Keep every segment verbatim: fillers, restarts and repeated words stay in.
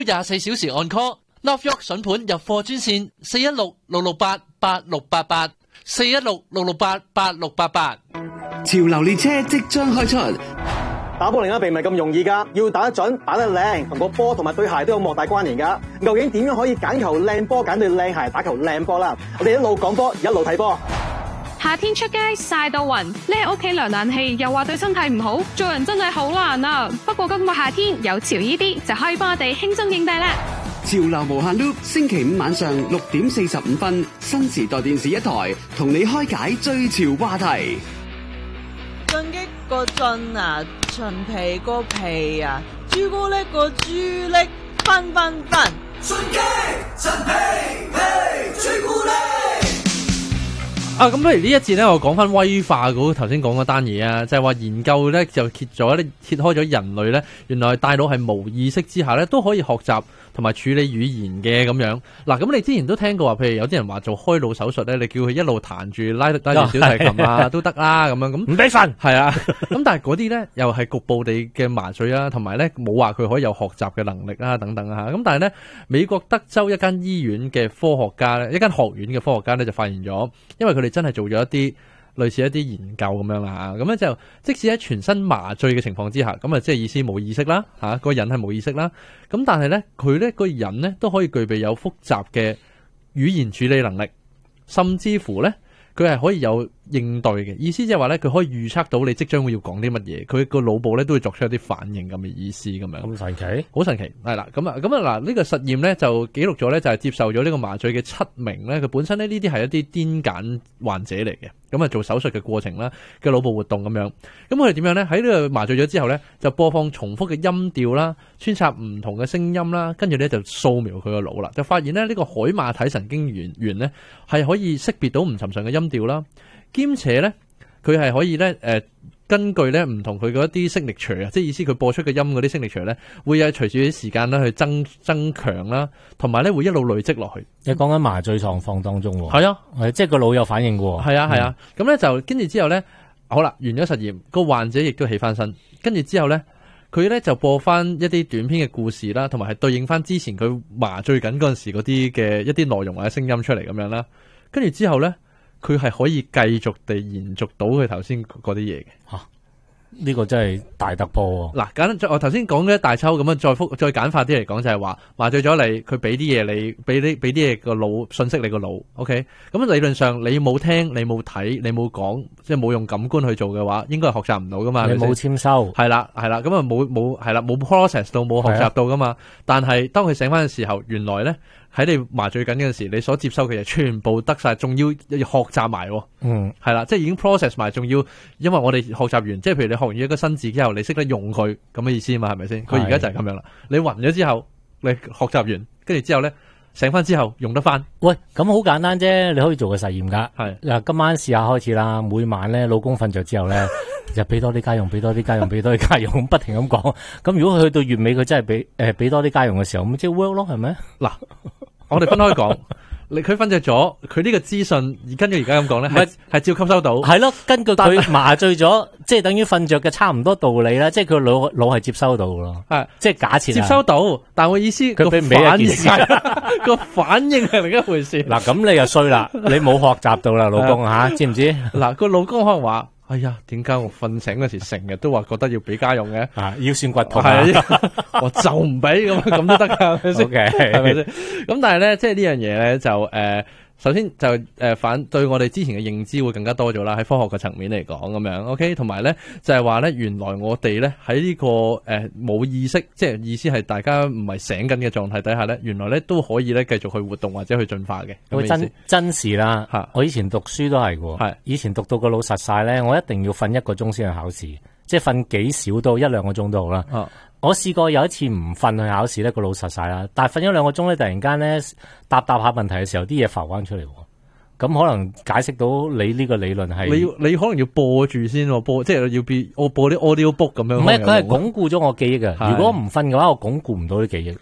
廿四小時按 call North York 筍盤入貨專線四一六六六八八六八八四一六六六八八六八八。 潮流列車即將開出， 打波另一並唔係咁容易噶，要打得準、打得靚，同個波同埋對鞋都有莫大關聯噶。究竟點樣可以揀球靚波、揀對靚鞋打球靚波啦？我哋一路講波，一路睇波。 夏天出街曬到暈，匿喺屋企涼冷氣又話對身體唔好，做人真係好難啊！不過今個夏天有潮依啲就可以幫我哋輕鬆應對啦。 潮流無限 loop， 星期五晚上六點四十五分，新時代電視一台同你開解最潮話題。 進擊個進啊，陳皮個皮啊，朱古力個朱力，分分分。 進擊陳皮皮朱古力。 啊，咁不如呢一節咧，我講翻威化嗰頭先講嗰單嘢啊，就係話研究咧就揭咗咧揭開咗人類咧，原來大腦係無意識之下咧都可以學習同埋處理語言嘅咁樣。嗱，咁你之前都聽過話，譬如有啲人話做開腦手術咧，你叫佢一路彈住拉拉住小提琴啊都得啦，咁樣咁唔俾瞓係啊。咁但係嗰啲咧又係局部地嘅麻醉啊，同埋咧冇話佢可以有學習嘅能力啊等等啊。咁但係咧美國德州一間醫院嘅科學家咧，一間學院嘅科學家咧就發現咗，因為佢哋真係做咗一啲類似一啲研究咁樣啦，咁咧就即使喺全身麻醉嘅情況之下，咁啊即係意思冇意識啦，吓、個人係冇意識啦，咁但係咧佢咧個人咧都可以具備有複雜嘅語言處理能力，甚至乎咧佢係可以有應對嘅意思，即係話咧佢可以預測到你即將會要講啲乜嘢，佢個腦部咧都會作出一啲反應咁嘅意思咁樣。咁神奇，好神奇係啦。咁啊咁啊嗱，呢個實驗咧就記錄咗咧就係接受咗呢個麻醉嘅七名咧，佢本身咧呢啲係一啲癲癇患者嚟嘅，咁啊做手術嘅過程啦嘅腦部活動咁樣。咁佢哋點樣咧？喺呢個麻醉咗之後咧，就播放重複嘅音調啦，穿插唔同嘅聲音啦，跟住咧就掃描佢個腦啦，就發現咧呢個海馬體神經元元咧係可以識別到唔尋常嘅音調啦。兼且咧，佢係可以咧，誒、呃，根據咧唔同佢嗰一啲聲力錘啊，即係意思佢播出嘅音嗰啲聲力錘咧，會有隨住啲時間咧去增增強啦，同埋咧會一路累積落去。 你講緊麻醉狀況當中喎？ 係啊， 即係個腦有反應喎。 係啊係啊，咁咧、嗯、就跟住之後咧，好啦，完咗實驗，個患者亦都起翻身，跟住之後咧，佢咧就播翻一啲短篇嘅故事啦，同埋係對應翻之前佢麻醉緊嗰陣時嗰啲嘅一啲內容或者聲音出嚟咁樣啦，跟住之後咧。佢係可以繼續地延續到佢頭先嗰啲嘢嘅嚇， 呢、這個真係大突破喎！ 嗱，簡我頭先講嘅一大抽咁樣，再複再簡化啲嚟講，就係話麻醉咗你，佢俾啲嘢你，俾啲俾啲嘢個腦信息你個腦 ，OK？咁理論上你冇聽，你冇睇，你冇講，即係冇用感官去做嘅話，應該係學習唔到噶嘛？ 你冇簽收， 係啦係啦，咁啊冇冇係啦冇 process 到冇學習到噶嘛？但係當佢醒翻嘅時候，原來咧。喺你麻醉緊嗰陣時，你所接收嘅嘢全部得晒，仲要學習埋，嗯，係啦，即係已經 process 埋，仲要，因為我哋學習完，即係譬如你學完一個新字之後，你識得用佢咁嘅意思嘛，係咪先？佢而家就係咁樣啦。你暈咗之後，你學習完，跟住之後咧醒翻之後用得翻。 喂，咁好簡單啫，你可以做個實驗噶。 係嗱，今晚試下開始啦，每晚咧老公瞓着之後咧。就俾多啲家用，俾多啲家用，俾多啲家用，不停咁講。咁如果佢去到月尾，佢真係俾誒俾多啲家用嘅時候，咁即係 work 咯，係咪？嗱，我哋分開講。你佢瞓着咗，佢呢個資訊，而跟住而家咁講咧，係係照吸收到。 係咯，根據佢麻醉咗，即係等於瞓着嘅差唔多道理啦。即係佢腦腦係接收到咯。係，即係假設接收到，但我意思佢俾唔俾反應個反應係另一回事。 嗱，咁你又衰啦，你冇學習到啦，老公吓，知唔知？ 嗱，個老公可能話。哎呀，點解我瞓醒嗰時成日都話覺得要俾家用嘅？ 啊，腰酸骨痛， 我就唔俾咁，咁都得噶，係咪先？係咪先？咁但係咧，即係呢樣嘢咧，就誒、呃，首先就誒、呃、反對我哋之前嘅認知會更加多咗啦，喺科學嘅層面嚟講咁樣。OK， 同埋咧就係話咧，原來我哋咧喺呢、這個誒冇、呃、意識，即係意思係大家唔係醒緊嘅狀態底下咧，原來咧都可以咧繼續去活動或者去進化嘅。 咁真真事啦，我以前讀書都係嘅，以前讀到個腦實晒咧，我一定要瞓一個鐘先去考試，即係瞓幾少都一兩個鐘都好啦。啊我試過有一次唔瞓去考試咧，個腦實晒啦，但係瞓咗兩個鐘咧，突然間咧答答下問題嘅時候，啲嘢浮翻出嚟，咁可能解釋到你呢個理論係你要你可能要播住先，播即係要變我播啲 audio book 咁樣。 唔係，佢係鞏固咗我記憶嘅。如果唔瞓嘅話，我鞏固唔到啲記憶。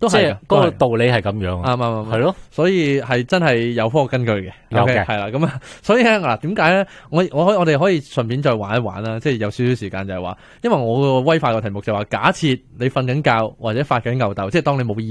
都係嘅嗰個道理係咁樣， 啱啱啱， 係咯， 所以係真係有科學根據嘅， 有嘅係啦，咁啊，所以咧嗱，點解咧？我我可我哋可以順便再玩一玩啦，即係有少少時間就係話，因為我個威化個題目就話，假設你瞓緊覺或者發緊吽哣，即係當你冇意